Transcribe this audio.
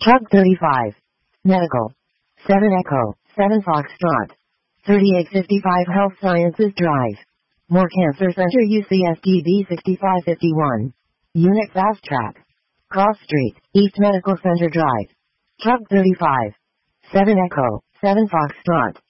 Chug 35. Medical. 7 Echo, 7 Foxtrot. 3855 Health Sciences Drive. More Cancer Center UCSD B6551. Unit Fast Track. Cross Street, East Medical Center Drive. Chug 35. 7 Echo, 7 Foxtrot.